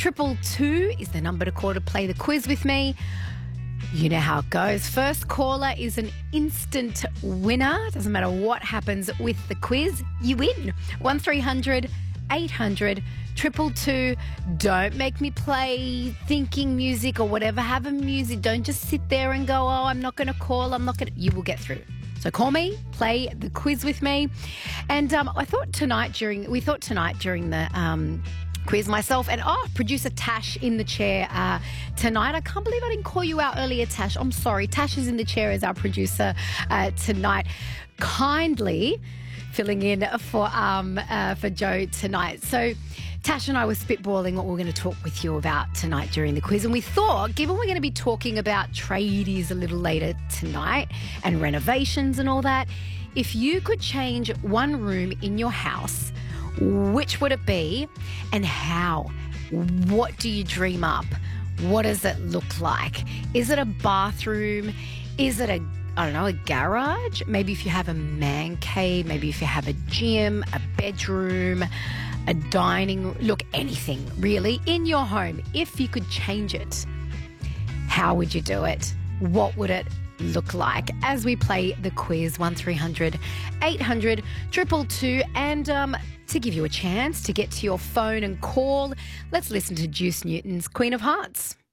222 is the number to call to play the quiz with me. You know how it goes. First caller is an instant winner. Doesn't matter what happens with the quiz, you win. 1300 800 222. Don't make me play thinking music or whatever. Have a music. Don't just sit there and go, oh, I'm not going to call. You will get through. So call me, play the quiz with me. And we thought tonight during the quiz, myself and producer Tash in the chair tonight. I can't believe I didn't call you out earlier, Tash. I'm sorry. Tash is in the chair as our producer tonight, kindly filling in for Joe tonight. So Tash and I were spitballing what we're going to talk with you about tonight during the quiz, and we thought, given we're going to be talking about tradies a little later tonight and renovations and all that, if you could change one room in your house, which would it be and how? What do you dream up? What does it look like? Is it a bathroom? Is it a garage? Maybe if you have a man cave, maybe if you have a gym, a bedroom, a dining room, look, anything really in your home. If you could change it, how would you do it? What would it look like? As we play the quiz, 1300 800 222, and to give you a chance to get to your phone and call, let's listen to Juice Newton's Queen of Hearts.